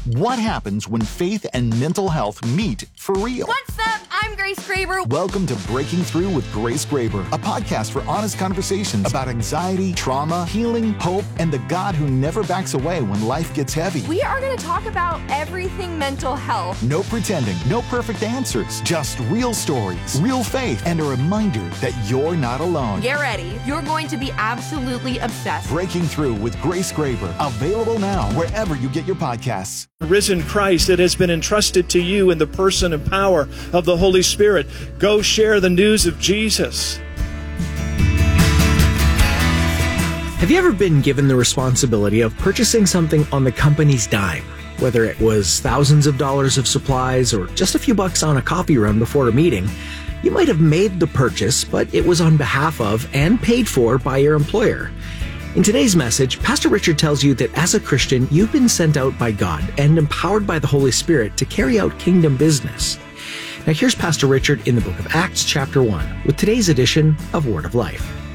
What happens when faith and mental health meet for real? What's up? I'm Grace Graber. Welcome to Breaking Through with Grace Graber, a podcast for honest conversations about anxiety, trauma, healing, hope, and the God who never backs away when life gets heavy. We are going to talk about everything mental health. No pretending, no perfect answers, just real stories, real faith, and a reminder that you're not alone. Get ready. You're going to be absolutely obsessed. Breaking Through with Grace Graber, available now wherever you get your podcasts. Risen Christ that has been entrusted to you in the person and power of the Holy Spirit. Go share the news of Jesus. Have you ever been given the responsibility of purchasing something on the company's dime? Whether it was thousands of dollars of supplies or just a few bucks on a coffee run before a meeting, you might have made the purchase, but it was on behalf of and paid for by your employer. In today's message, Pastor Richard tells you that as a Christian, you've been sent out by God and empowered by the Holy Spirit to carry out kingdom business. Now here's Pastor Richard in the book of Acts chapter 1 with today's edition of Word of Life.